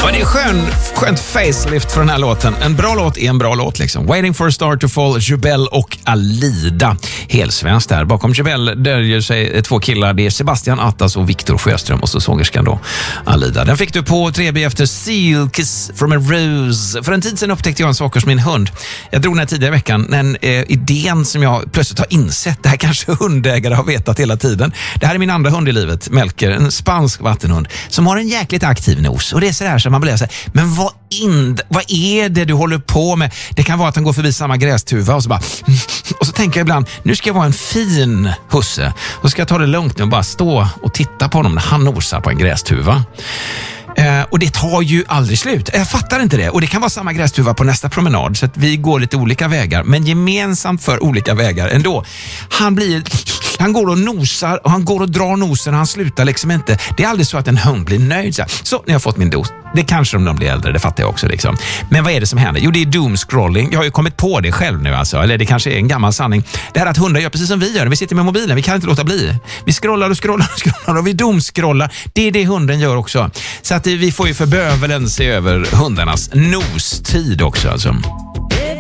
Och det är skönt facelift för den här låten. En bra låt är en bra låt liksom. Waiting for a star to fall, Jubel och Alida. Helsvenskt där. Bakom Jubel döljer sig två killar. Det är Sebastian Attas och Viktor Sjöström och så sångerskan då Alida. Den fick du på 3B efter Seal Kiss from a Rose. För en tid sedan upptäckte jag en sak hos min hund. Jag drog den här tidigare i veckan. En idén som jag plötsligt har insett. Det här kanske hundägare har vetat hela tiden. Det här är min andra hund i livet, Melker. En spansk vattenhund som har en jäkligt aktiv nos. Och det är så här som man blir så här, men vad är det du håller på med? Det kan vara att han går förbi samma grästuva och så bara... Och så tänker jag ibland, nu ska jag vara en fin husse. Och ska jag ta det lugnt nu och bara stå och titta på honom när han nosar på en grästuva. Och det tar ju aldrig slut. Jag fattar inte det. Och det kan vara samma grästuva på nästa promenad. Så att vi går lite olika vägar. Men gemensamt för olika vägar ändå. Han går och nosar och han går och drar nosen och han slutar liksom inte. Det är aldrig så att en hund blir nöjd. Så när jag har fått min dos. Det kanske om de blir äldre, det fattar jag också liksom. Men vad är det som händer? Jo, det är doomscrolling. Jag har ju kommit på det själv nu alltså. Eller det kanske är en gammal sanning. Det här att hundar gör precis som vi gör. Vi sitter med mobilen, vi kan inte låta bli. Vi scrollar och vi doomscrollar. Det är det hunden gör också. Så att vi får ju för bövelen se över hundarnas nostid också alltså.